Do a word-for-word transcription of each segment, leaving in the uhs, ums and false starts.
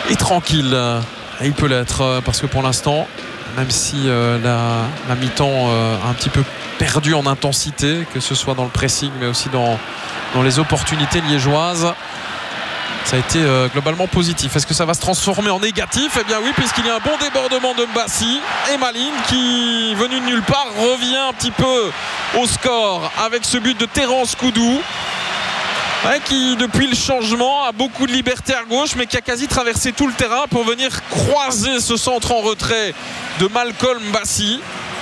et tranquille. Et il peut l'être parce que pour l'instant, même si euh, la, la mi-temps euh, a un petit peu perdu en intensité, que ce soit dans le pressing mais aussi dans, dans les opportunités liégeoises, ça a été euh, globalement positif. Est-ce que ça va se transformer en négatif? Eh bien oui, puisqu'il y a un bon débordement de Mbassi et Malines qui, venu de nulle part, revient un petit peu au score avec ce but de Terence Koudou. Ouais, qui depuis le changement a beaucoup de liberté à gauche mais qui a quasi traversé tout le terrain pour venir croiser ce centre en retrait de Malcolm Mbassi.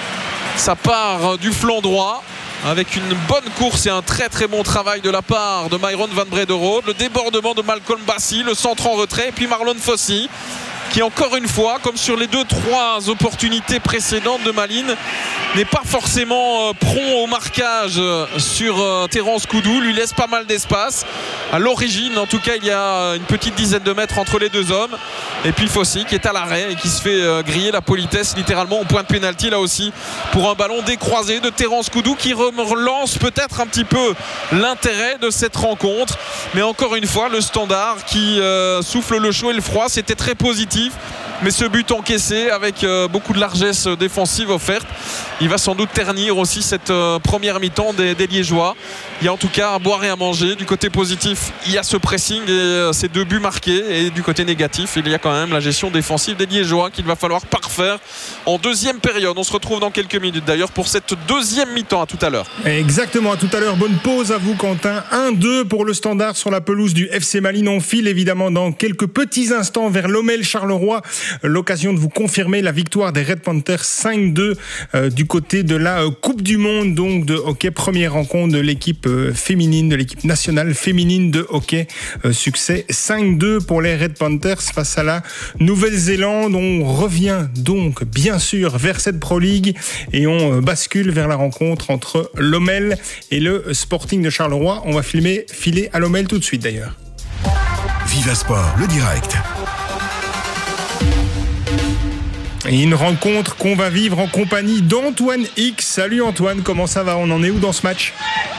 Ça part du flanc droit avec une bonne course et un très très bon travail de la part de Myron Van Brederode. Le débordement de Malcolm Mbassi, le centre en retrait, et puis Marlon Fossey qui encore une fois, comme sur les deux trois opportunités précédentes de Malines, n'est pas forcément prompt au marquage sur euh, Terence Koudou, lui laisse pas mal d'espace. À l'origine, en tout cas, il y a une petite dizaine de mètres entre les deux hommes. Et puis Fossey qui est à l'arrêt et qui se fait euh, griller la politesse littéralement au point de pénalty là aussi pour un ballon décroisé de Terence Koudou qui relance peut-être un petit peu l'intérêt de cette rencontre. Mais encore une fois, le Standard qui euh, souffle le chaud et le froid, c'était très positif. Mais ce but encaissé avec euh, beaucoup de largesse défensive offerte, il va sans doute ternir aussi cette euh, première mi-temps des, des Liégeois. Il y a en tout cas à boire et à manger. Du côté positif, il y a ce pressing et euh, ces deux buts marqués, et du côté négatif, il y a quand même la gestion défensive des Liégeois qu'il va falloir parfaire en deuxième période. On se retrouve dans quelques minutes d'ailleurs pour cette deuxième mi-temps. À tout à l'heure. Exactement, à tout à l'heure. Bonne pause à vous Quentin. un deux pour le Standard sur la pelouse du F C Malines. On file évidemment dans quelques petits instants vers Lommel Charleroi. L'occasion de vous confirmer la victoire des Red Panthers cinq deux euh, du côté de la euh, Coupe du Monde donc de hockey. Première rencontre de l'équipe euh, féminine, de l'équipe nationale féminine de hockey. Euh, succès cinq deux pour les Red Panthers face à la Nouvelle-Zélande. On revient donc bien sûr vers cette Pro League et on euh, bascule vers la rencontre entre Lommel et le Sporting de Charleroi. On va filmer, filer à Lommel tout de suite d'ailleurs. Viva Sport, le direct. Et une rencontre qu'on va vivre en compagnie d'Antoine X. Salut Antoine, comment ça va? On en est où dans ce match?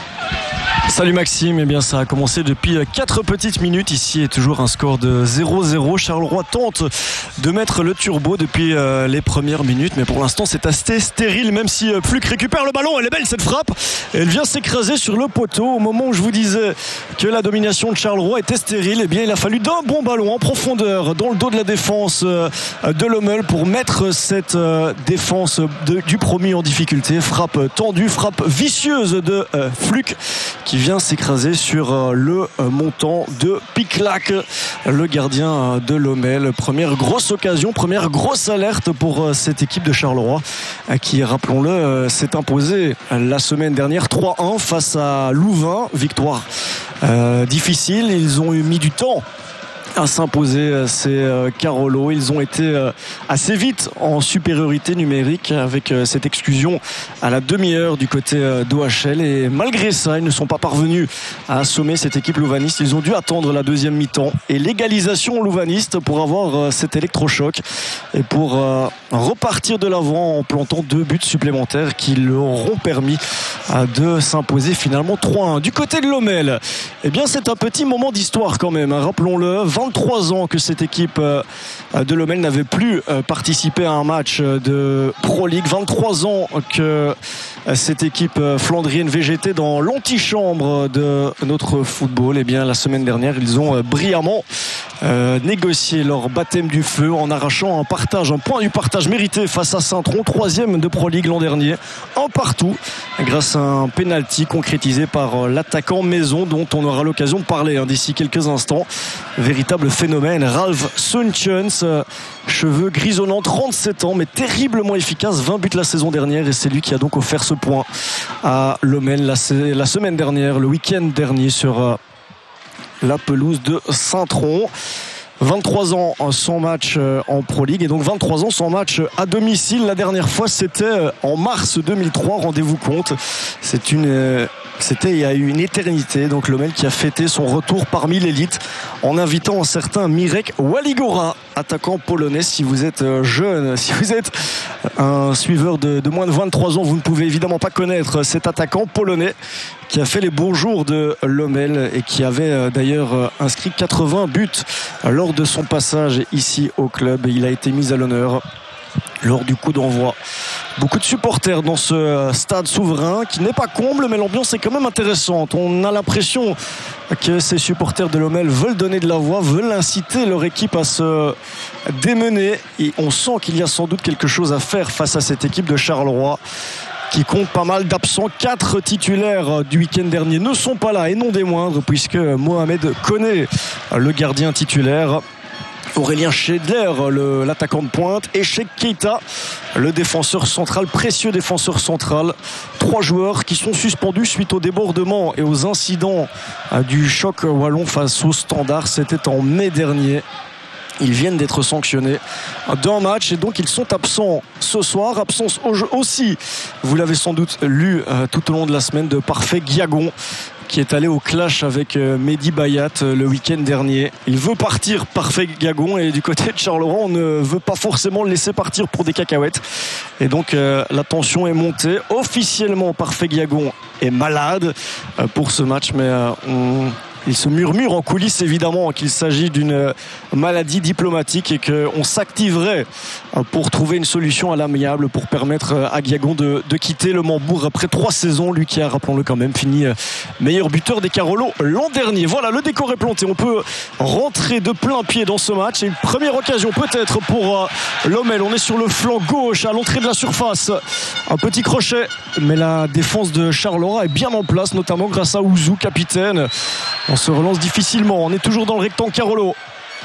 Salut Maxime, eh bien ça a commencé depuis quatre petites minutes. Ici est toujours un score de zéro zéro. Charleroi tente de mettre le turbo depuis euh, les premières minutes, mais pour l'instant c'est assez stérile, même si euh, Fluck récupère le ballon. Elle est belle cette frappe, elle vient s'écraser sur le poteau. Au moment où je vous disais que la domination de Charleroi était stérile, eh bien il a fallu d'un bon ballon en profondeur dans le dos de la défense euh, de Lommel pour mettre cette euh, défense de, du promu en difficulté. Frappe tendue, frappe vicieuse de euh, Fluck qui vient s'écraser sur le montant de Piclac, le gardien de Lommel. Première grosse occasion, première grosse alerte pour cette équipe de Charleroi qui, rappelons-le, s'est imposée la semaine dernière trois un face à Louvain. Victoire euh, difficile, ils ont eu mis du temps à s'imposer, ces euh, Carolo. Ils ont été euh, assez vite en supériorité numérique avec euh, cette exclusion à la demi-heure du côté euh, d'O H L, et malgré ça ils ne sont pas parvenus à assommer cette équipe louvaniste. Ils ont dû attendre la deuxième mi-temps et l'égalisation louvaniste pour avoir euh, cet électrochoc et pour euh, repartir de l'avant en plantant deux buts supplémentaires qui leur auront permis euh, de s'imposer finalement trois un. Du côté de Lommel, eh bien c'est un petit moment d'histoire quand même, hein. Rappelons-le, vingt-trois ans que cette équipe de Lommel n'avait plus participé à un match de Pro League. vingt-trois ans que cette équipe flandrienne végétait dans l'antichambre de notre football. Et bien la semaine dernière, ils ont brillamment euh, négocié leur baptême du feu en arrachant un partage, un point du partage mérité face à Saint-Tron, troisième de Pro League l'an dernier, un partout grâce à un penalty concrétisé par l'attaquant Maison, dont on aura l'occasion de parler hein, d'ici quelques instants. Véritable phénomène, Ralph Sunchens, euh, cheveux grisonnants, trente-sept ans mais terriblement efficace, vingt buts la saison dernière, et c'est lui qui a donc offert ce point à Lommel la, la semaine dernière, le week-end dernier sur euh, la pelouse de Saint-Tron. vingt-trois ans sans match en Pro League, et donc vingt-trois ans sans match à domicile. La dernière fois c'était en mars deux mille trois, rendez-vous compte. C'est une, c'était il y a eu une éternité. Donc Lommel qui a fêté son retour parmi l'élite en invitant un certain Mirek Waligora, attaquant polonais. Si vous êtes jeune, si vous êtes un suiveur de, de moins de vingt-trois ans, vous ne pouvez évidemment pas connaître cet attaquant polonais qui a fait les bons jours de Lommel et qui avait d'ailleurs inscrit quatre-vingts buts lors de son passage ici au club. Il a été mis à l'honneur lors du coup d'envoi. Beaucoup de supporters dans ce stade souverain qui n'est pas comble, mais l'ambiance est quand même intéressante. On a l'impression que ces supporters de Lommel veulent donner de la voix, veulent inciter leur équipe à se démener, et on sent qu'il y a sans doute quelque chose à faire face à cette équipe de Charleroi qui compte pas mal d'absents. Quatre titulaires du week-end dernier ne sont pas là, et non des moindres, puisque Mohamed connaît le gardien titulaire, Aurélien Schedler, le, l'attaquant de pointe, et Cheikh Keita, le défenseur central, précieux défenseur central. Trois joueurs qui sont suspendus suite au débordement et aux incidents du choc wallon face au Standard. C'était en mai dernier. Ils viennent d'être sanctionnés d'un match et donc ils sont absents ce soir. Absence aussi, vous l'avez sans doute lu euh, tout au long de la semaine, de Parfait Guiagon, qui est allé au clash avec Mehdi Bayat le week-end dernier. Il veut partir, Parfait Guiagon, et du côté de Charleroi, on ne veut pas forcément le laisser partir pour des cacahuètes. Et donc euh, la tension est montée. Officiellement, Parfait Guiagon est malade euh, pour ce match, mais euh, on... il se murmure en coulisses évidemment qu'il s'agit d'une maladie diplomatique et qu'on s'activerait pour trouver une solution à l'amiable pour permettre à Guiagon de, de quitter le Mambourg après trois saisons. Lui qui a, rappelons-le quand même, fini meilleur buteur des Carolo l'an dernier. Voilà, le décor est planté. On peut rentrer de plein pied dans ce match. Et une première occasion peut-être pour Lommel. On est sur le flanc gauche à l'entrée de la surface. Un petit crochet, mais la défense de Charleroi est bien en place, notamment grâce à Ouzou, capitaine. On se relance difficilement. On est toujours dans le rectangle Carolo.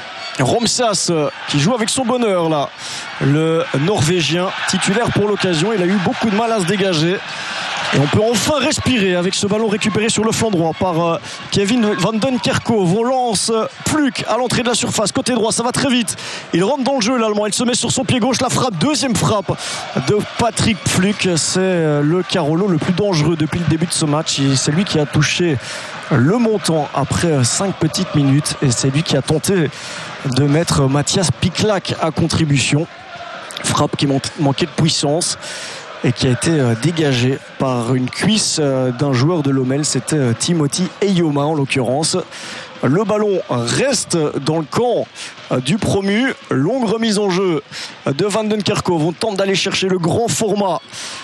Romsas qui joue avec son bonheur là. Le Norvégien titulaire pour l'occasion. Il a eu beaucoup de mal à se dégager. Et on peut enfin respirer avec ce ballon récupéré sur le flanc droit par Kevin Van Den Kerkhove. On lance Pluk à l'entrée de la surface. Côté droit, ça va très vite. Il rentre dans le jeu l'Allemand. Il se met sur son pied gauche. La frappe, deuxième frappe de Patrick Pluk. C'est le Carolo le plus dangereux depuis le début de ce match. C'est lui qui a touché le montant après cinq petites minutes. Et c'est lui qui a tenté de mettre Mathias Piklak à contribution. Frappe qui manquait de puissance et qui a été dégagé par une cuisse d'un joueur de Lommel. C'était Timothy Eyoma en l'occurrence. Le ballon reste dans le camp du promu. Longue remise en jeu de Van Den Kerkhove. On tente d'aller chercher le grand format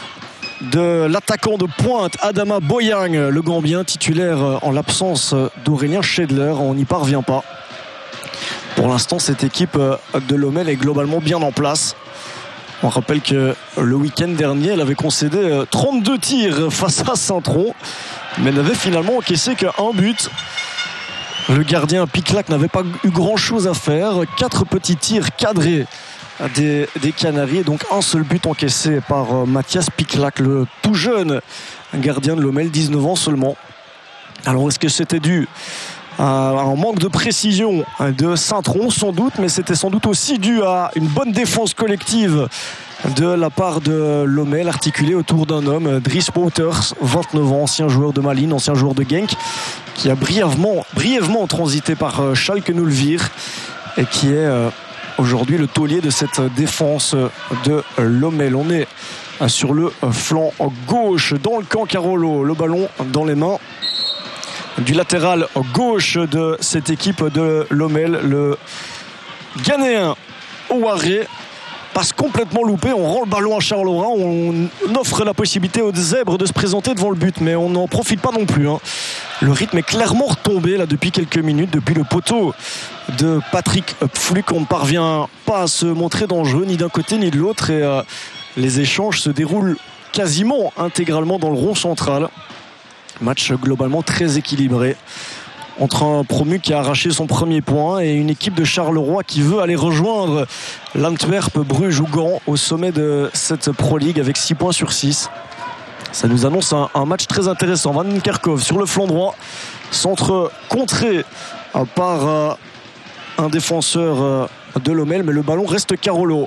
de l'attaquant de pointe Adama Boyang, le Gambien titulaire en l'absence d'Aurélien Schedler. On n'y parvient pas. Pour l'instant, cette équipe de Lommel est globalement bien en place. On rappelle que le week-end dernier, elle avait concédé trente-deux tirs face à Saint-Tron, mais n'avait finalement encaissé qu'un but. Le gardien Piklak n'avait pas eu grand-chose à faire. Quatre petits tirs cadrés des, des Canaries, et donc un seul but encaissé par Mathias Piklak, le tout jeune gardien de Lommel, dix-neuf ans seulement. Alors est-ce que c'était dû à un manque de précision de Saint-Tron? Sans doute, mais c'était sans doute aussi dû à une bonne défense collective de la part de Lommel, articulée autour d'un homme, Dries Wouters, vingt-neuf ans, ancien joueur de Malines, ancien joueur de Genk, qui a brièvement, brièvement transité par Schalke Nulvir et qui est aujourd'hui le taulier de cette défense de Lommel. On est sur le flanc gauche dans le camp Carolo, le ballon dans les mains du latéral gauche de cette équipe de Lommel, le Ghanéen Ouaré. Passe complètement loupé, on rend le ballon à Charleroi, on offre la possibilité aux zèbres de se présenter devant le but, mais on n'en profite pas non plus, hein. Le rythme est clairement retombé là depuis quelques minutes, depuis le poteau de Patrick Pluk. On ne parvient pas à se montrer dangereux ni d'un côté ni de l'autre, et euh, les échanges se déroulent quasiment intégralement dans le rond central. Match globalement très équilibré entre un promu qui a arraché son premier point et une équipe de Charleroi qui veut aller rejoindre l'Antwerp, Bruges ou Gand au sommet de cette Pro League avec six points sur six. Ça nous annonce un, un match très intéressant. Van Den Kerkhove sur le flanc droit, centre contré par euh, un défenseur euh, de Lommel, mais le ballon reste Carolo.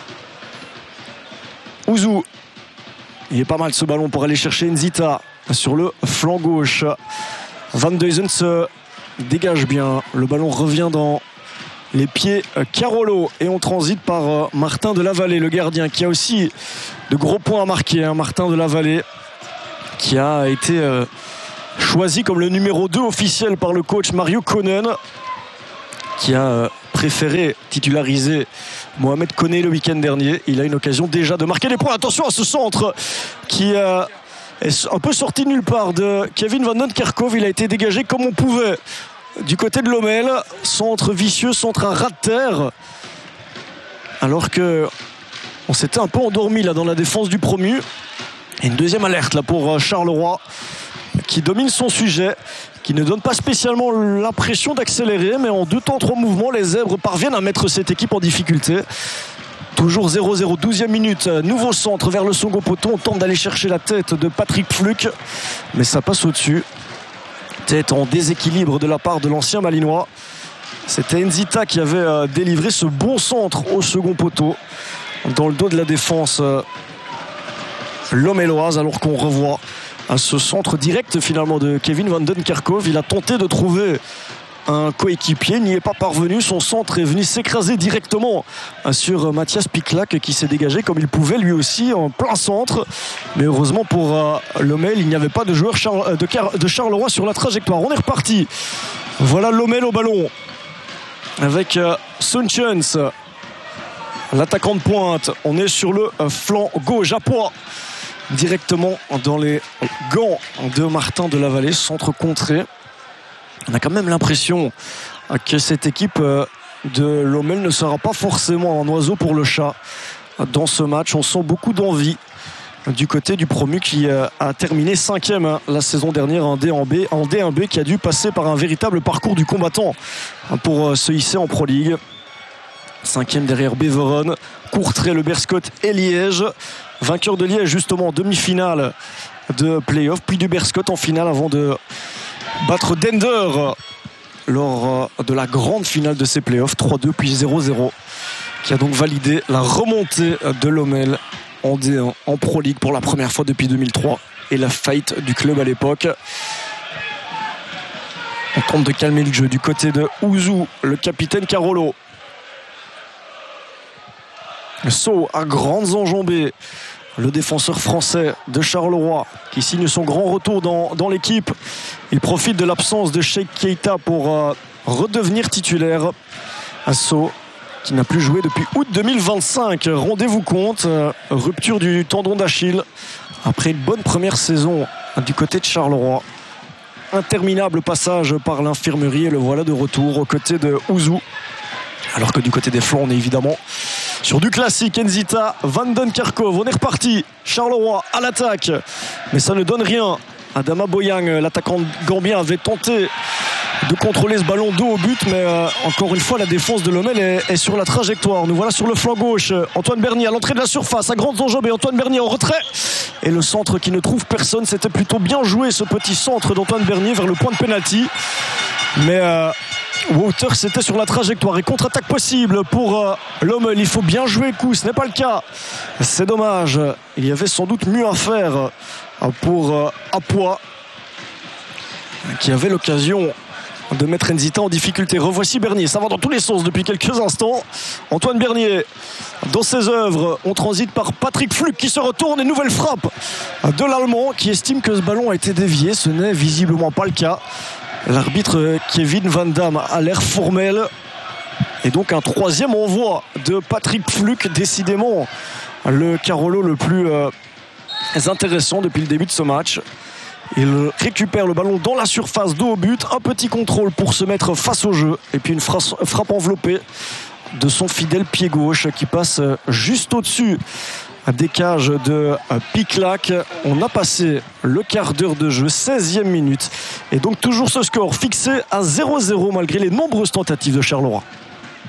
Ouzou, il est pas mal ce ballon pour aller chercher Nzita sur le flanc gauche. Van Duysen se dégage bien. Le ballon revient dans les pieds Carolo et on transite par Martin de la Vallée, le gardien, qui a aussi de gros points à marquer. Hein. Martin de la Vallée qui a été euh, choisi comme le numéro deux officiel par le coach Mario Konen, qui a euh, préféré titulariser Mohamed Koné le week-end dernier. Il a une occasion déjà de marquer des points. Attention à ce centre qui euh, est un peu sorti de nulle part de Kevin Van Den Kerkhove. Il a été dégagé comme on pouvait du côté de Lommel. Centre vicieux, centre à ras de terre, alors que on s'était un peu endormi là dans la défense du promu. Et une deuxième alerte là pour Charleroi, qui domine son sujet, qui ne donne pas spécialement l'impression d'accélérer, mais en deux temps, trois mouvements, les Zèbres parviennent à mettre cette équipe en difficulté. Toujours zéro zéro, douzième minute, nouveau centre vers le second poteau. On tente d'aller chercher la tête de Patrick Fluck, mais ça passe au-dessus. Tête en déséquilibre de la part de l'ancien Malinois. C'était Nzita qui avait euh, délivré ce bon centre au second poteau, dans le dos de la défense euh, lommelloise, alors qu'on revoit à ce centre direct finalement de Kevin Van Den Kerkhove. Il a tenté de trouver un coéquipier, n'y est pas parvenu. Son centre est venu s'écraser directement sur Mathias Piklac, qui s'est dégagé comme il pouvait lui aussi en plein centre. Mais heureusement pour euh, Lommel, il n'y avait pas de joueur Char- de, Car- de Charleroi sur la trajectoire. On est reparti. Voilà Lommel au ballon avec euh, Sunchens, l'attaquant de pointe. On est sur le euh, flanc gauche à poids, directement dans les gants de Martin de la Vallée, centre contré. On a quand même l'impression que cette équipe de Lommel ne sera pas forcément un oiseau pour le chat dans ce match. On sent beaucoup d'envie du côté du promu qui a terminé cinquième la saison dernière en D un B, en D un B, qui a dû passer par un véritable parcours du combattant pour se hisser en Pro League. Cinquième derrière Beveron, Courtrai, le Berscott et Liège. Vainqueur de Liège justement en demi-finale de play-off, puis du Berscott en finale avant de battre Dender lors de la grande finale de ces play-offs, trois deux puis zéro zéro, qui a donc validé la remontée de Lommel en D un, en Pro League pour la première fois depuis deux mille trois, et la faillite du club à l'époque. On tente de calmer le jeu du côté de Ouzou, le capitaine Carolo. Saut à grandes enjambées, le défenseur français de Charleroi, qui signe son grand retour dans, dans l'équipe. Il profite de l'absence de Sheikh Keita pour euh, redevenir titulaire. Saut qui n'a plus joué depuis août deux mille vingt-cinq. Rendez-vous compte, euh, rupture du tendon d'Achille après une bonne première saison du côté de Charleroi. Interminable passage par l'infirmerie, et le voilà de retour aux côtés de Ouzou. Alors que du côté des flancs, on est évidemment sur du classique. Nzita, Van Den Kerkhove. On est reparti. Charleroi à l'attaque, mais ça ne donne rien. Adama Boyang, l'attaquant gambien, avait tenté de contrôler ce ballon dos au but, mais euh, encore une fois la défense de Lommel est, est sur la trajectoire. Nous voilà sur le flanc gauche. Antoine Bernier à l'entrée de la surface, à grandes enjambées. Antoine Bernier en retrait, et le centre qui ne trouve personne. C'était plutôt bien joué, ce petit centre d'Antoine Bernier vers le point de pénalty, mais euh, Wouters c'était sur la trajectoire, et contre-attaque possible pour euh, Lommel. Il faut bien jouer le coup, ce n'est pas le cas. C'est dommage, il y avait sans doute mieux à faire euh, pour euh, Apois, qui avait l'occasion de mettre Nzita en difficulté. Revoici Bernier, ça va dans tous les sens depuis quelques instants. Antoine Bernier dans ses œuvres. On transite par Patrick Fluck qui se retourne, et nouvelle frappe de l'Allemand qui estime que ce ballon a été dévié. Ce n'est visiblement pas le cas. L'arbitre Kevin Van Damme a l'air formel, et donc un troisième envoi de Patrick Fluck, décidément le Carolo le plus euh, intéressant depuis le début de ce match. Il récupère le ballon dans la surface, dos au but, un petit contrôle pour se mettre face au jeu, et puis une frappe enveloppée de son fidèle pied gauche qui passe juste au-dessus des cages de Piklac. On a passé le quart d'heure de jeu, seizième minute, et donc toujours ce score fixé à zéro zéro malgré les nombreuses tentatives de Charleroi.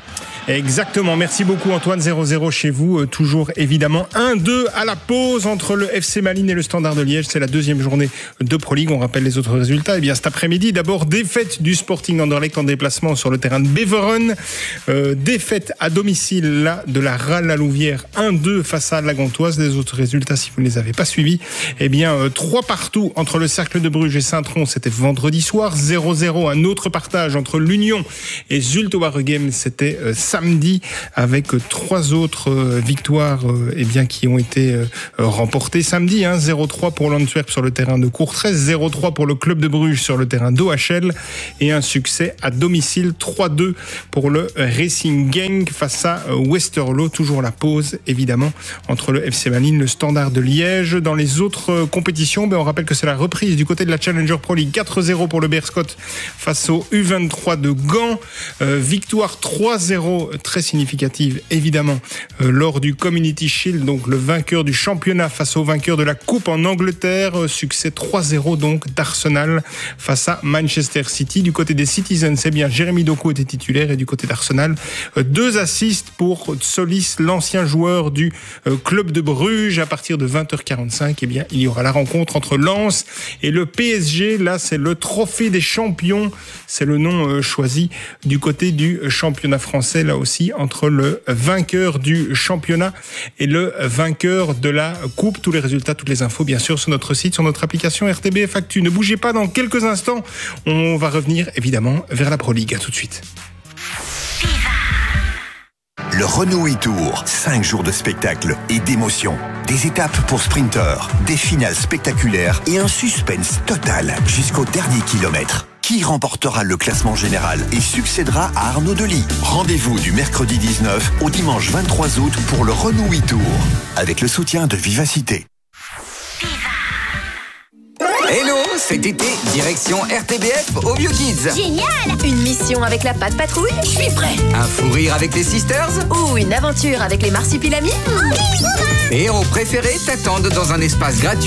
Exactement, merci beaucoup Antoine. Zéro zéro chez vous, euh, toujours évidemment un deux à la pause entre le F C Malines et le Standard de Liège. C'est la deuxième journée de Pro League. On rappelle les autres résultats. Eh bien, cet après-midi, d'abord défaite du Sporting Anderlecht en déplacement sur le terrain de Beveren. Euh, défaite à domicile là de la R A L La Louvière un deux face à la Gantoise. Les autres résultats, si vous ne les avez pas suivis, eh bien euh, trois partout entre le Cercle de Bruges et Saint-Tron. C'était vendredi soir. Zéro zéro, un autre partage entre l'Union et Zulte Waregem. C'était euh, samedi, avec euh, trois autres euh, victoires euh, eh bien, qui ont été euh, remportées samedi. Hein, zéro trois pour l'Antwerp sur le terrain de Courtrai, zéro trois pour le Club de Bruges sur le terrain d'O H L et un succès à domicile trois deux pour le Racing Genk face à euh, Westerlo. Toujours la pause évidemment entre le F C Malines, le Standard de Liège. Dans les autres euh, compétitions, ben, on rappelle que c'est la reprise du côté de la Challenger Pro League. quatre zéro pour le Bearscott face au U vingt-trois de Gand. Euh, victoire trois zéro très significative évidemment euh, lors du Community Shield, donc le vainqueur du championnat face au vainqueur de la Coupe en Angleterre. Euh, succès trois zéro donc d'Arsenal face à Manchester City. Du côté des Citizens, c'est bien Jérémy Doku était titulaire, et du côté d'Arsenal, euh, deux assists pour Solis, l'ancien joueur du euh, Club de Bruges. À partir de vingt heures quarante-cinq, eh bien, il y aura la rencontre entre Lens et le P S G. Là, c'est le trophée des champions. C'est le nom euh, choisi du côté du championnat français, là aussi, entre le vainqueur du championnat et le vainqueur de la coupe. Tous les résultats, toutes les infos, bien sûr, sur notre site, sur notre application R T B F Actu. Ne bougez pas, dans quelques instants, on va revenir, évidemment, vers la Pro League. À tout de suite. Le Renault e-Tour, cinq jours de spectacle et d'émotion. Des étapes pour sprinteurs, des finales spectaculaires et un suspense total jusqu'au dernier kilomètre. Qui remportera le classement général et succédera à Arnaud Delis? Rendez-vous du mercredi dix-neuf au dimanche vingt-trois août pour le Renault e-Tour, avec le soutien de Vivacité. Hello, cet été, direction R T B F au BioKids. Génial! Une mission avec la Patte Patrouille? Je suis prêt! Un fou rire avec les Sisters? Ou une aventure avec les Marsupilamis? Tes héros préférés t'attendent dans un espace gratuit